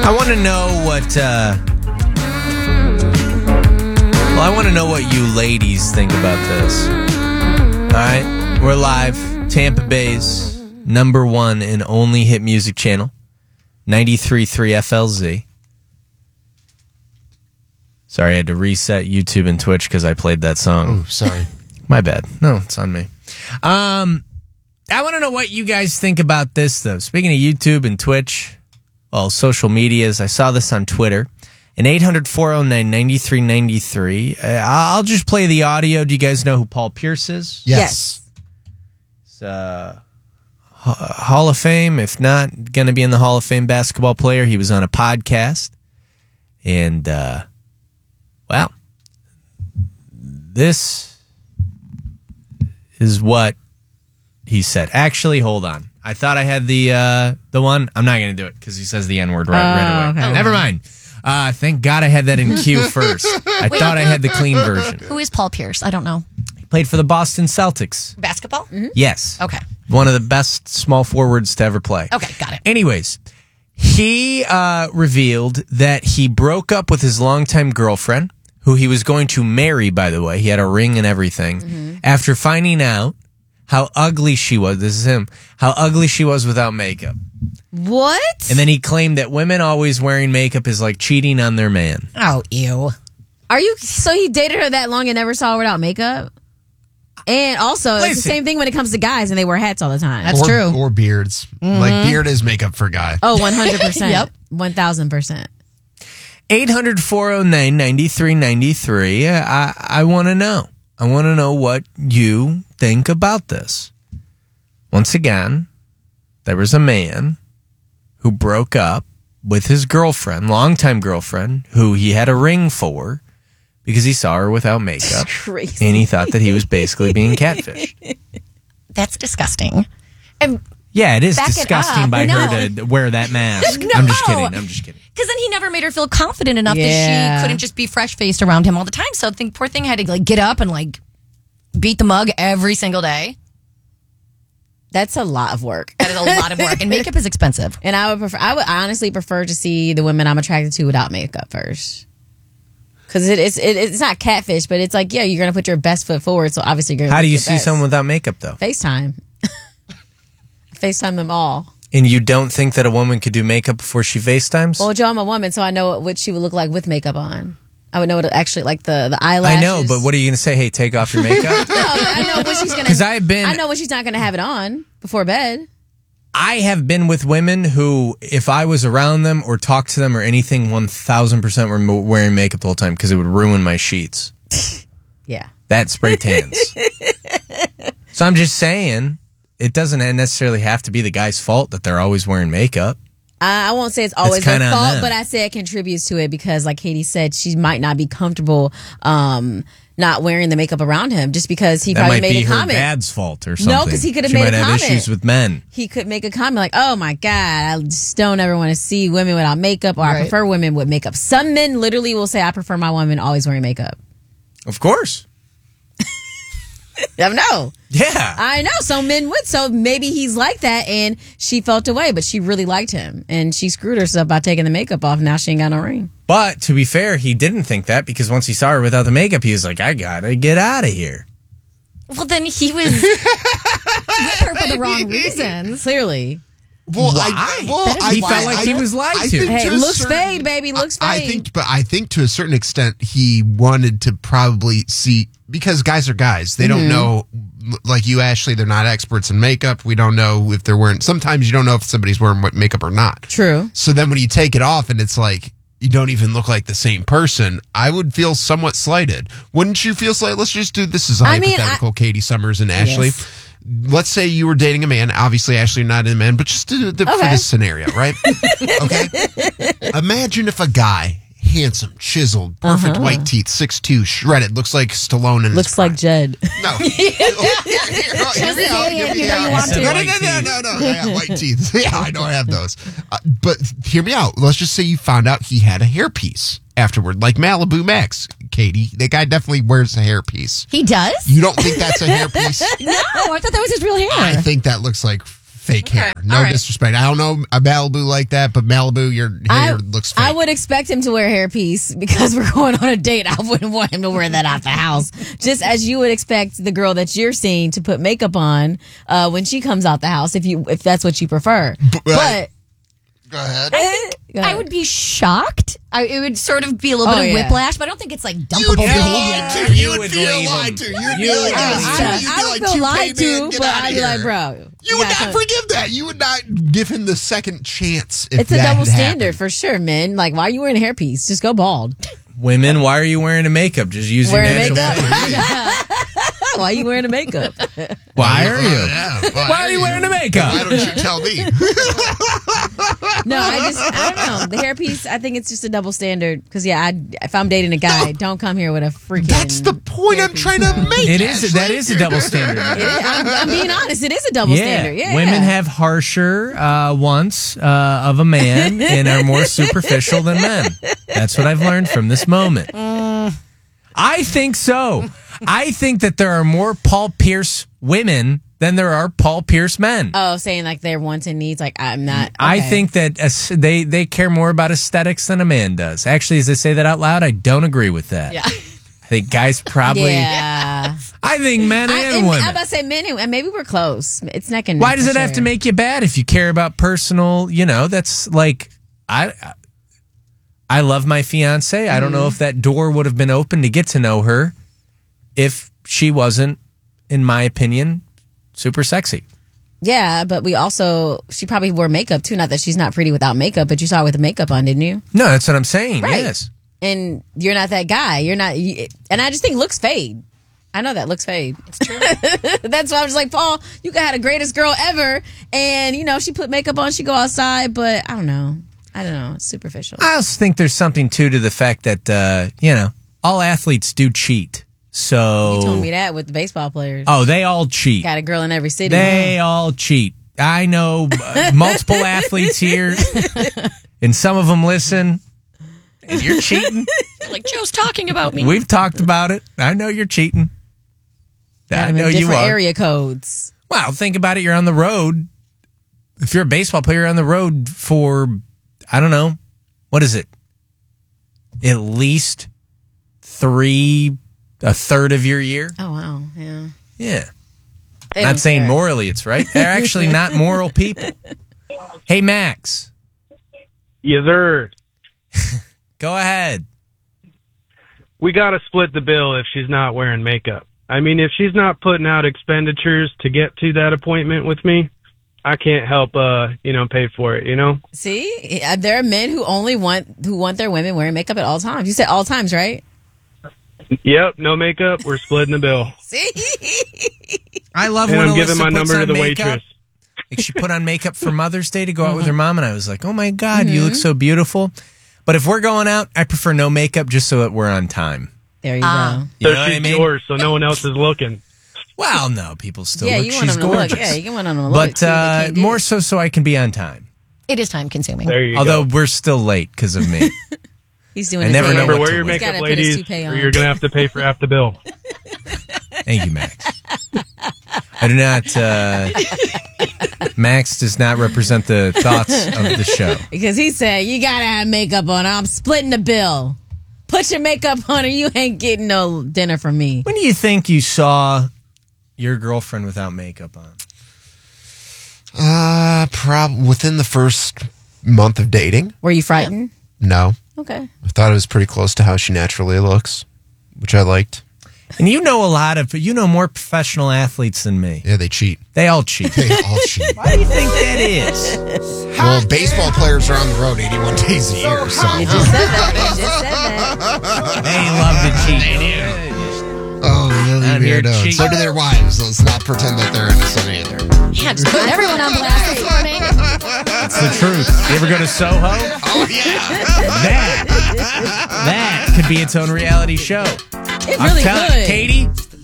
I want to know what. I want to know what you ladies think about this. All right, we're live. Tampa Bay's #1 and only hit music channel, 93.3 FLZ. Sorry, I had to reset YouTube and Twitch because I played that song. Oh, sorry. My bad. No, it's on me. I want to know what you guys think about this, though. Speaking of YouTube and Twitch, well, social medias, I saw this on Twitter. An 800-409-9393. I'll just play the audio. Do you guys know who Paul Pierce is? Yes. It's Hall of Fame, if not going to be in the Hall of Fame basketball player. He was on a podcast. And, well, this is what he said. Actually, hold on. I thought I had the one. I'm not going to do it because he says the N-word right away. Okay. Never mind. Thank God I had that in queue first. I thought I had the clean version. Who is Paul Pierce? I don't know. He played for the Boston Celtics. Basketball? Mm-hmm. Yes. Okay. One of the best small forwards to ever play. Okay, got it. Anyways, he revealed that he broke up with his longtime girlfriend, who he was going to marry, by the way. He had a ring and everything. After finding out how ugly she was, this is him, how ugly she was without makeup. What? And then he claimed that women always wearing makeup is like cheating on their man. Oh, ew. Are you? So he dated her that long and never saw her without makeup? And also, it's the same thing when it comes to guys and they wear hats all the time. That's true. Or beards. Like, beard is makeup for a guy. Oh, 100%. Yep. 1,000%. 800-409-9393. I want to know. I want to know what you think about this. Once again, there was a man who broke up with his girlfriend, longtime girlfriend, who he had a ring for because he saw her without makeup. Crazy. And he thought that he was basically being catfished. That's disgusting. And Yeah, it is Back it disgusting up. by No. her to wear that mask. No. I'm just kidding. because then he never made her feel confident enough Yeah. that she couldn't just be fresh-faced around him all the time. So poor thing had to like get up and like beat the mug every single day. That's a lot of work. That is a lot of work. And makeup is expensive. And I would honestly prefer to see the women I'm attracted to without makeup first. Because it's not catfish, but it's like, yeah, you're going to put your best foot forward. So obviously you're going to How do you see someone without makeup, though? FaceTime. FaceTime them all. And you don't think that a woman could do makeup before she FaceTimes? Well, Joe, I'm a woman, so I know what she would look like with makeup on. I would know what actually, like the eyelashes. I know, but what are you going to say? Hey, take off your makeup? No, I know what she's going to. 'Cause I've been- I know when she's not going to have it on before bed. I have been with women who, if I was around them or talked to them or anything, 1,000% were wearing makeup the whole time because it would ruin my sheets. Yeah. That spray tans. So I'm just saying, it doesn't necessarily have to be the guy's fault that they're always wearing makeup. I won't say it's always their kinda on fault, them. but I say it contributes to it because, like Katie said, she might not be comfortable not wearing the makeup around him just because he That probably might made be a her comment. dad's fault or something. No, because he could have She made might a have comment. issues with men. He could make a comment like, "Oh my God, I just don't ever want to see women without makeup, or I Right. prefer women with makeup." Some men literally will say, "I prefer my woman always wearing makeup." Of course. I know. Yeah. I know. Some men would. So maybe he's like that, and she felt away, but she really liked him, and she screwed herself by taking the makeup off. Now she ain't got no ring. But to be fair, he didn't think that because once he saw her without the makeup, he was like, I gotta get out of here. Well, then he was with her for the wrong reasons. Clearly. Well, Why? He felt like he was lied to. think Hey, a looks certain- fade, baby. Looks fade. I think to a certain extent he wanted to probably see, because guys are guys. They don't know, like you, Ashley. They're not experts in makeup. We don't know if they're wearing. Sometimes you don't know if somebody's wearing makeup or not. True. So then when you take it off and it's like you don't even look like the same person, I would feel somewhat slighted. Wouldn't you feel slighted? Let's just do this as a hypothetical, Katie Summers and Ashley. Yes. Let's say you were dating a man. Obviously, Ashley, you're not a man, but just for this scenario, right? Okay. Imagine if a guy, handsome, chiseled, perfect white teeth, 6'2", shredded, looks like Stallone in Looks his like prime. Jed. No. Hear me out. No. I got white teeth. Yeah, I know I have those. But hear me out. Let's just say you found out he had a hairpiece afterward, like Malibu Max, Katie. That guy definitely wears a hairpiece. He does? You don't think that's a hairpiece? No, I thought that was his real hair. I think that looks like fake hair. No All right. disrespect. I don't know a Malibu like that, but Malibu, your hair looks fake. I would expect him to wear a hairpiece because we're going on a date. I wouldn't want him to wear that out the house. Just as you would expect the girl that you're seeing to put makeup on when she comes out the house, if that's what you prefer. But Go ahead. I would be shocked. It would sort of be a little bit of whiplash, but I don't think it's like dumpable behavior. You would feel lied to. You'd be like, I would feel lied to, but I'd be like, bro. You would not forgive that. You would not give him the second chance. It's a double standard for sure, men. Like, why are you wearing a hairpiece? Just go bald. Women, why are you wearing a makeup? Just use your Wearing natural makeup. Why are you wearing a makeup? Why are you? Yeah, Why are you wearing a makeup? Why don't you tell me? No, I don't know. The hairpiece, I think it's just a double standard. Because, if I'm dating a guy, don't come here with a freaking. That's the point I'm trying to make. It is. That is a double standard. I'm being honest. It is a double standard. Yeah. Women have harsher wants of a man and are more superficial than men. That's what I've learned from this moment. I think so. I think that there are more Paul Pierce women than there are Paul Pierce men. Oh, saying like their wants and needs. Like, I'm not. Okay. I think that they care more about aesthetics than a man does. Actually, as I say that out loud, I don't agree with that. Yeah. I think guys probably. Yeah. I think men and women. I'm about to say men and maybe we're close. It's neck and neck. Why does it have to make you bad if you care about personal? That's like I love my fiance. I don't know if that door would have been open to get to know her if she wasn't, in my opinion, super sexy. Yeah, but she probably wore makeup too. Not that she's not pretty without makeup, but you saw her with the makeup on, didn't you? No, that's what I'm saying. Right. Yes. And you're not that guy. You're not. And I just think looks fade. I know that looks fade. It's true. That's why I was like, Paul, you got the greatest girl ever. And, she put makeup on, she go outside, but I don't know. It's superficial. I also think there's something, too, to the fact that, all athletes do cheat. So You told me that with the baseball players. Oh, they all cheat. Got a girl in every city. They all cheat. I know multiple athletes here, and some of them listen. And you're cheating. Like Joe's talking about me. We've talked about it. I know you're cheating. I know you are. Different area codes. Well, think about it. You're on the road. If you're a baseball player, you're on the road for, I don't know, what is it? At least a third of your year. Oh, wow. Yeah. Yeah. They Not don't saying care. morally it's right. They're actually not moral people. Hey, Max. Yes, sir. Go ahead. We got to split the bill if she's not wearing makeup. I mean, if she's not putting out expenditures to get to that appointment with me, I can't help, pay for it, See, there are men who want their women wearing makeup at all times. You said all times, right? Yep, no makeup. We're splitting the bill. See? I love And when I'm giving Alyssa my puts number to on the makeup. waitress. Like she put on makeup for Mother's Day to go out with her mom, and I was like, oh my God, you look so beautiful. But if we're going out, I prefer no makeup just so that we're on time. There you go. You So know what she's I mean? yours, so no one else is looking. Well, no, people still Yeah, look. you want She's them to gorgeous. look. Yeah, you want them to look. But see what they can't do. more so I can be on time. It is time consuming. There you Although go. we're still late because of me. He's doing I his never hair. know Remember, what wear to your wear. He's makeup, gotta put his ladies, toupee or on. you're going to have to pay for half the bill. Thank you, Max. I do not. Max does not represent the thoughts of the show. Because he said, you got to have makeup on. I'm splitting the bill. Put your makeup on or you ain't getting no dinner from me. When do you think you saw your girlfriend without makeup on? Within the first month of dating. Were you frightened? No. Okay. I thought it was pretty close to how she naturally looks, which I liked. And you know more professional athletes than me. Yeah, they cheat. They all cheat. They all cheat. Why do you think that is? Well, baseball players are on the road 81 days a year. So. You just said that. You just said that. They love to cheat. Oh, really Out here weirdo. cheating. So do their wives. Let's not pretend that they're innocent either. Yeah, just putting everyone on blast this morning. It's the truth. You ever go to Soho? Oh, yeah. That could be its own reality show. It really could. Katie,